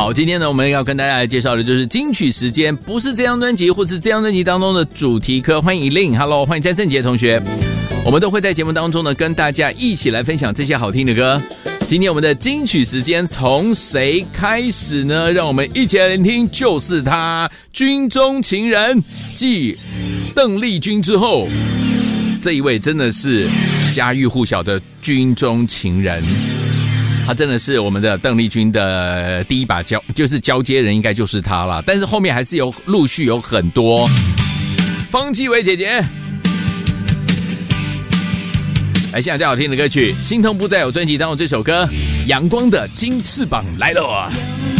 好，今天呢，我们要跟大家来介绍的就是金曲时间，不是这张专辑或是这张专辑当中的主题歌。欢迎一令 ，Hello， 欢迎詹胜杰同学，我们都会在节目当中呢，跟大家一起来分享这些好听的歌。今天我们的金曲时间从谁开始呢？让我们一起来聆听，就是他，军中情人，继邓丽君之后，这一位真的是家喻户晓的军中情人。他真的是我们的邓丽君的第一把交接人，应该就是他了。但是后面还是陆续有很多。方季韦姐姐，来，现在最好听的歌曲《心痛不再有》专辑当中这首歌《阳光的金翅膀》来了。